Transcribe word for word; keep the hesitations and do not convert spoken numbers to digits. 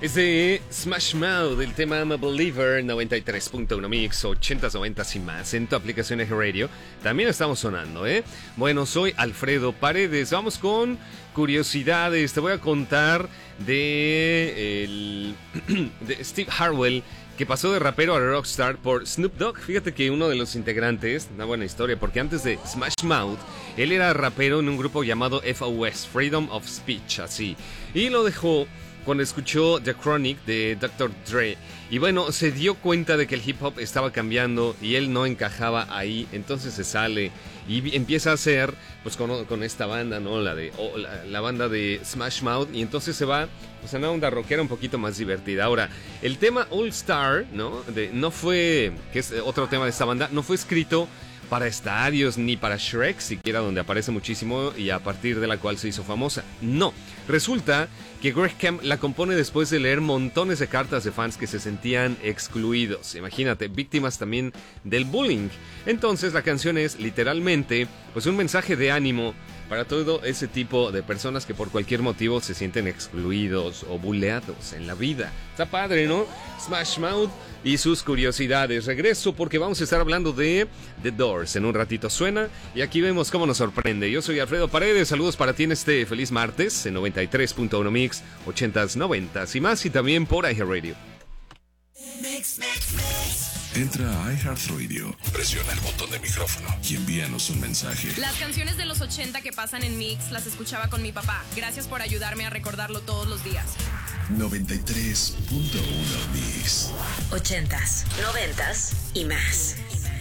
Es de Smash Mouth, el tema I'm a Believer, noventa y tres punto uno Mix, ochentas, noventas y más en tu aplicación Eje Radio. También estamos sonando, ¿eh? Bueno, soy Alfredo Paredes. Vamos con curiosidades. Te voy a contar de, el, de Steve Harwell, que pasó de rapero a rockstar por Snoop Dogg. Fíjate que uno de los integrantes, una buena historia, porque antes de Smash Mouth, él era rapero en un grupo llamado F O S, Freedom of Speech, así. Y lo dejó cuando escuchó The Chronic de doctor Dre. Y bueno, se dio cuenta de que el hip hop estaba cambiando y él no encajaba ahí. Entonces se sale y empieza a hacer, pues con, con esta banda, ¿no? La de oh, la, la banda de Smash Mouth. Y entonces se va, pues a una onda rockera un poquito más divertida. Ahora, el tema All Star, ¿no? De, no fue, que es otro tema de esta banda, no fue escrito para estadios ni para Shrek, siquiera, donde aparece muchísimo y a partir de la cual se hizo famosa. No, resulta que Greg Kemp la compone después de leer montones de cartas de fans que se sentían excluidos. Imagínate, víctimas también del bullying. Entonces la canción es literalmente pues un mensaje de ánimo para todo ese tipo de personas que por cualquier motivo se sienten excluidos o bulleados en la vida. Está padre, ¿no? Smash Mouth y sus curiosidades. Regreso porque vamos a estar hablando de The Doors. En un ratito suena y aquí vemos cómo nos sorprende. Yo soy Alfredo Paredes. Saludos para ti en este feliz martes en noventa y tres punto uno Mix, ochentas, noventas y más, y también por Eje Radio. Mix, mix, mix. Entra a iHeartRadio, presiona el botón de micrófono y envíanos un mensaje. Las canciones de los ochenta que pasan en Mix las escuchaba con mi papá. Gracias por ayudarme a recordarlo todos los días. noventa y tres punto uno Mix. Ochentas, noventas y más.